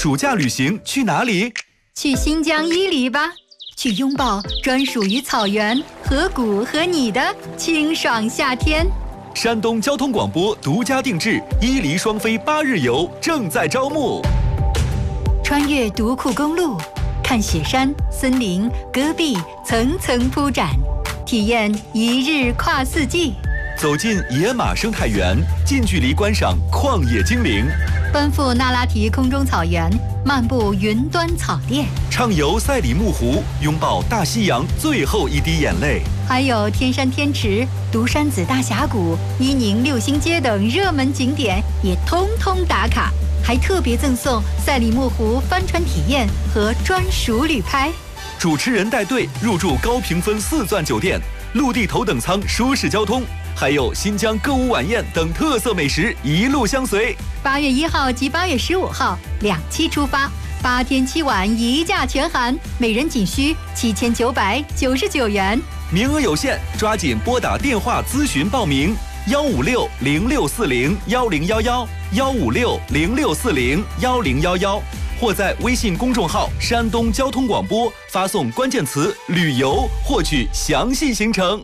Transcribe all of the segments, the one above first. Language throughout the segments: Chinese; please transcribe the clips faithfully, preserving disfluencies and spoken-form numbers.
暑假旅行去哪里？ 去新疆伊犁吧，去拥抱专属于草原、河谷和你的清爽夏天。 山东交通广播独家定制伊犁双飞八日游正在招募。 穿越独库公路，看雪山、森林、戈壁层层铺展，体验一日跨四季。 走进野马生态园，近距离观赏旷野精灵。 奔赴那拉提空中草原，漫步云端草甸， 畅游赛里木湖，拥抱大西洋最后一滴眼泪。 还有天山天池、独山子大峡谷、伊宁六星街等热门景点也通通打卡，还特别赠送赛里木湖帆船体验和专属旅拍。 主持人带队入住高评分四钻酒店，陆地头等舱舒适交通，还有新疆歌舞晚宴等特色美食一路相随。 八月一号及八月十五号两期出发，八天七晚一价全含，每人仅需七千九百九十九元， 名额有限，抓紧拨打电话咨询报名：幺五六零六四零幺零幺幺，幺五六零六四零幺零幺幺，或在微信公众号“山东交通广播”发送关键词“旅游”获取详细行程。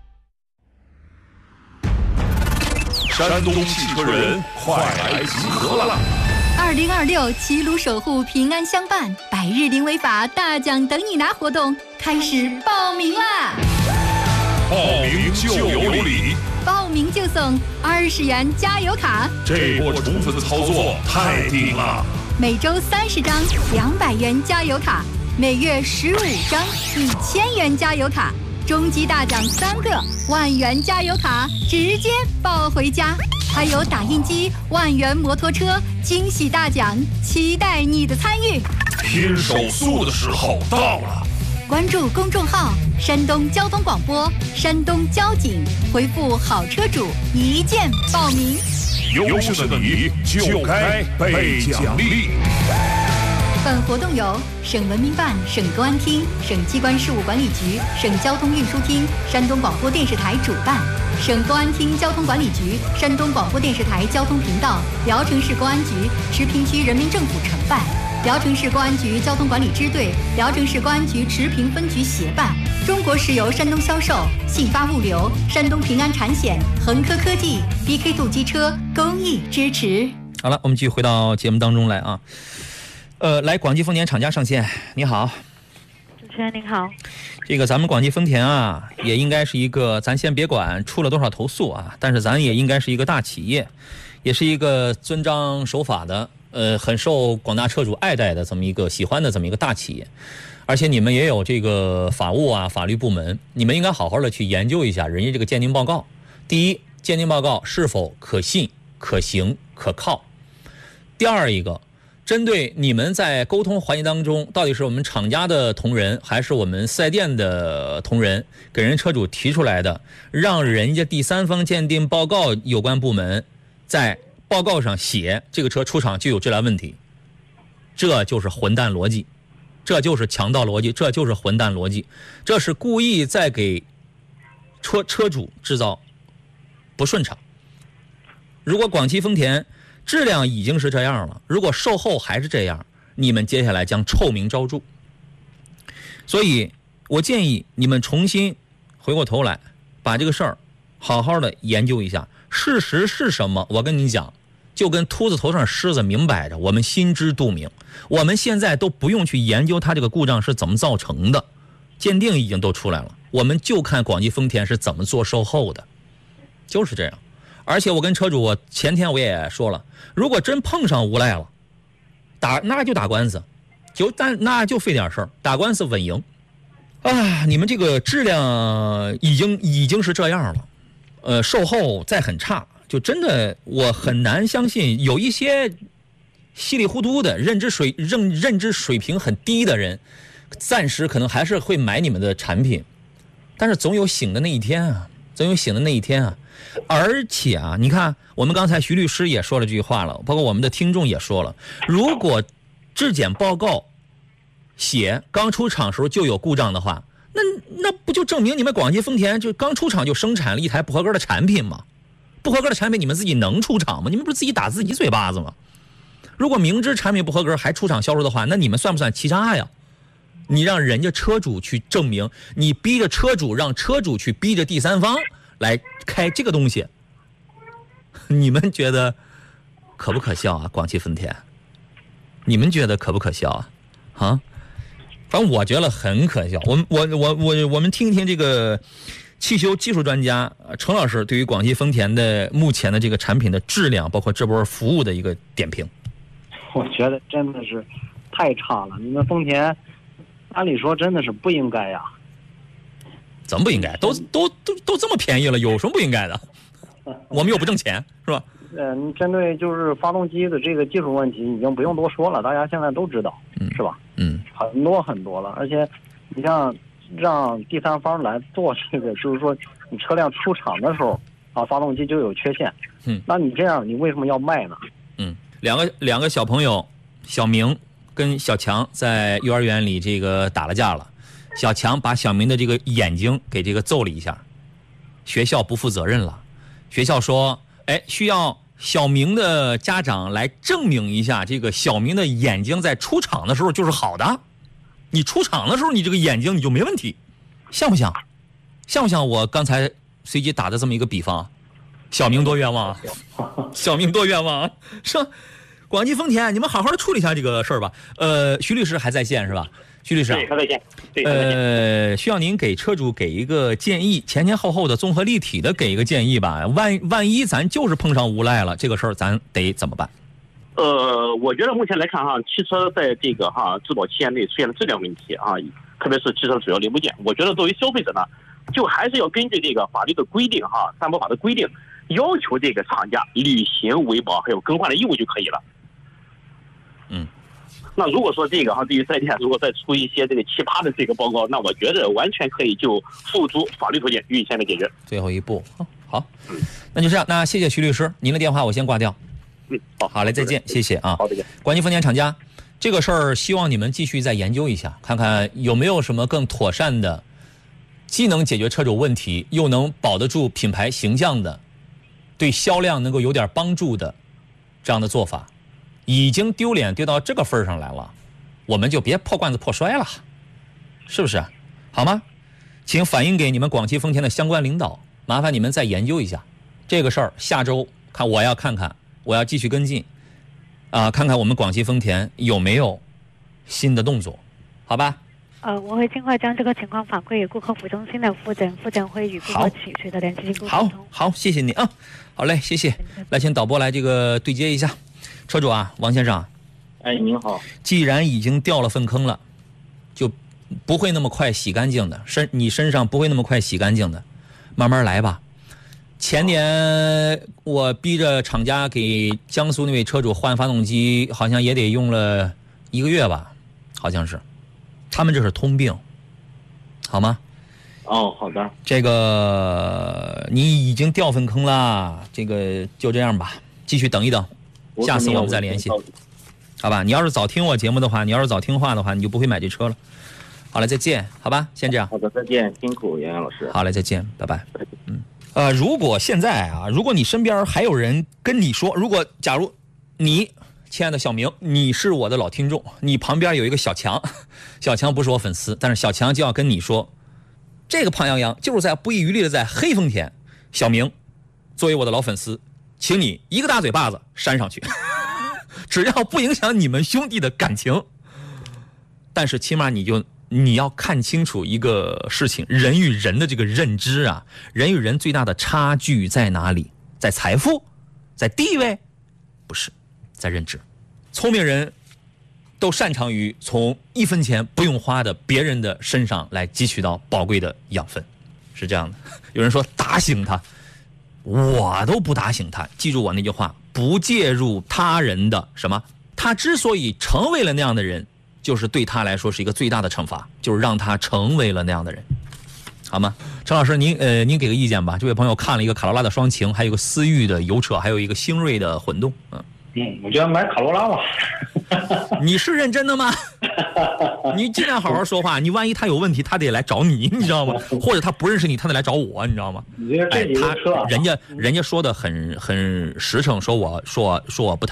山东汽车人快来集合了！ 二零二六齐鲁守护平安相伴百日零违法大奖等你拿活动开始报名啦！ 报名就有礼， 报名就送二十元加油卡。 这波宠粉操作太顶了！ 每周三十张两百元加油卡，每月十五张一千元加油卡。终极大奖三个万元加油卡，直接抱回家。还有打印机、万元摩托车，惊喜大奖，期待你的参与。 拼手速的时候到了！ 关注公众号“山东交通广播”、“山东交警”，回复“好车主”一键报名。 优秀的你就该被奖励。 本活动由省文明办、省公安厅、省机关事务管理局、省交通运输厅、山东广播电视台主办，省公安厅交通管理局、山东广播电视台交通频道、聊城市公安局、池平区人民政府承办，聊城市公安局交通管理支队、聊城市公安局池平分局协办，中国石油山东销售、信发物流、山东平安产险、恒科科技、B K 度机车公益支持。 好了，我们继续回到节目当中来啊。呃，来，广汽丰田厂家上线，你好， 主持人您好。 这个咱们广汽丰田啊，也应该是一个，咱先别管出了多少投诉啊，但是咱也应该是一个大企业，也是一个遵章守法的，呃，很受广大车主爱戴的这么一个喜欢的这么一个大企业，而且你们也有这个法务啊、法律部门，你们应该好好的去研究一下人家这个鉴定报告。第一，鉴定报告是否可信、可行、可靠；第二一个。针对你们在沟通环节当中，到底是我们厂家的同仁，还是我们四 S 店的同仁给人车主提出来的，让人家第三方鉴定报告有关部门在报告上写这个车出厂就有质量问题，这就是混蛋逻辑，这就是强盗逻辑，这就是混蛋逻辑，这是故意在给车车主制造不顺畅。如果广汽丰田质量已经是这样了，如果售后还是这样，你们接下来将臭名昭著。所以我建议你们重新回过头来把这个事儿好好的研究一下，事实是什么。我跟你讲，就跟秃子头上虱子明摆着，我们心知肚明。我们现在都不用去研究它这个故障是怎么造成的，鉴定已经都出来了，我们就看广汽丰田是怎么做售后的，就是这样。而且我跟车主，我前天我也说了，如果真碰上无赖了，打那就打官司，就但那就费点事儿，打官司稳赢。啊，你们这个质量已经已经是这样了，呃，售后再很差，就真的我很难相信有一些稀里糊涂的认知水认认知水平很低的人，暂时可能还是会买你们的产品，但是总有醒的那一天啊，总有醒的那一天啊。而且啊，你看我们刚才徐律师也说了这句话了，包括我们的听众也说了，如果质检报告写刚出厂时候就有故障的话，那那不就证明你们广汽丰田就刚出厂就生产了一台不合格的产品吗？不合格的产品你们自己能出厂吗？你们不是自己打自己嘴巴子吗？ 如果明知产品不合格还出厂销售的话，那你们算不算欺诈呀？你让人家车主去证明，你逼着车主让车主去逼着第三方来开这个东西，你们觉得可不可笑啊？广汽丰田，你们觉得可不可笑啊？啊？反正我觉得很可笑。我我我我我们听一听这个汽修技术专家程老师对于广汽丰田的目前的这个产品的质量，包括这波服务的一个点评。 我觉得真的是太差了。你们丰田，按理说真的是不应该呀。 怎么不应该？都都都都这么便宜了，有什么不应该的？我们又不挣钱，是吧？ 嗯，针对就是发动机的这个技术问题，已经不用多说了，大家现在都知道， 嗯、 是吧？ 嗯， 很多很多了，而且你像让第三方来做这个，就是说你车辆出厂的时候啊，发动机就有缺陷， 嗯， 那你这样你为什么要卖呢？ 嗯，两个两个小朋友，小明跟小强在幼儿园里这个打了架了，小强把小明的这个眼睛给这个揍了一下，学校不负责任了，学校说，哎，需要小明的家长来证明一下，这个小明的眼睛在出厂的时候就是好的，你出厂的时候你这个眼睛你就没问题，像不像？像不像我刚才随机打的这么一个比方？小明多冤枉啊！小明多冤枉啊！是吧？广汽丰田，你们好好的处理一下这个事儿吧。呃，徐律师还在线是吧？徐律师、啊， 对，还在线。对， 呃，需要您给车主给一个建议，前前后后的综合立体的给一个建议吧。万万一咱就是碰上无赖了，这个事儿咱得怎么办？ 呃，我觉得目前来看哈，汽车在这个哈质保期限内出现了质量问题啊，特别是汽车主要零部件，我觉得作为消费者呢，就还是要根据这个法律的规定哈，三包法的规定，要求这个厂家履行维保还有更换的义务就可以了。 嗯。 那如果说这个哈，对于四 S 店如果再出一些这个奇葩的这个报告，那我觉得完全可以就付诸法律途径予以现在解决。 最后一步，好，那就这样。那谢谢徐律师，您的电话我先挂掉。 嗯，好， 好嘞，再见，谢谢啊。 好，再见。 广汽丰田厂家，这个事儿希望你们继续再研究一下，看看有没有什么更妥善的，既能解决车主问题，又能保得住品牌形象的，对销量能够有点帮助的这样的做法。已经丢脸丢到这个份上来了，我们就别破罐子破摔了，是不是？好吗？请反映给你们广汽丰田的相关领导，麻烦你们再研究一下这个事儿。下周看我要看看，我要继续跟进啊，看看我们广汽丰田有没有新的动作，好吧？ 呃，我会尽快将这个情况反馈给顾客服中心的负责，负责会与顾客取取得联系进行沟通。 好，好，谢谢你啊，好嘞，谢谢。来，请导播来这个对接一下。车主啊，王先生， 哎，您好。 既然已经掉了粪坑了，就不会那么快洗干净的，身你身上不会那么快洗干净的，慢慢来吧。前年我逼着厂家给江苏那位车主换发动机，好像也得用了一个月吧，好像是。他们这是通病，好吗？ 哦，好的。 这个你已经掉粪坑了，这个就这样吧，继续等一等。下次我们再联系，好吧？你要是早听我节目的话，你要是早听话的话，你就不会买这车了。好嘞，再见，好吧？先这样。 好的，再见，辛苦杨洋老师。 好嘞，再见，拜拜。嗯，呃，如果现在啊，如果你身边还有人跟你说，如果假如你，亲爱的小明，你是我的老听众，你旁边有一个小强，小强不是我粉丝，但是小强就要跟你说，这个胖羊羊就是在不遗余力的在黑丰田。小明，作为我的老粉丝，请你一个大嘴巴子扇上去，只要不影响你们兄弟的感情。但是起码你就你要看清楚一个事情，人与人的这个认知啊，人与人最大的差距在哪里？在财富？在地位？不是，在认知。聪明人都擅长于从一分钱不用花的别人的身上来汲取到宝贵的养分，是这样的。有人说打醒他，我都不打醒他。记住我那句话，不介入他人的什么？他之所以成为了那样的人，就是对他来说是一个最大的惩罚，就是让他成为了那样的人，好吗？陈老师，您呃，您给个意见吧。这位朋友看了一个卡罗拉的双擎，还有一个思域的油车，还有一个星瑞的混动，嗯嗯，我觉得买卡罗拉吧。 你是认真的吗？你尽量好好说话，你万一他有问题，他得来找你，你知道吗？或者他不认识你，他得来找我，你知道吗？ 你觉得这几个车、啊哎，他人家人家说的很很实诚，说我说说我不太。